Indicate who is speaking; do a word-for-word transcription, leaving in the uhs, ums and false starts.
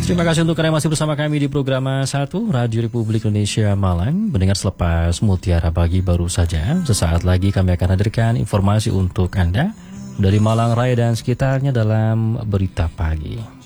Speaker 1: Terima kasih untuk kalian masih bersama kami di program satu Radio Republik Indonesia Malang. Mendengar selepas Mutiara Pagi baru saja, sesaat lagi kami akan hadirkan informasi untuk Anda dari Malang Raya dan sekitarnya dalam Berita Pagi.